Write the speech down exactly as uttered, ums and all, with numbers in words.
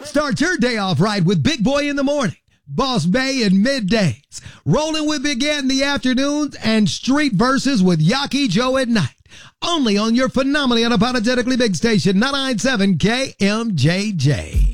Start your day off right with Big Boy in the morning, Boss Bay in middays, Rolling with Big Ed in the afternoons, and Street Verses with Yaki Joe at night. Only on your phenomenally unapologetically big station, ninety-nine point seven K M J J.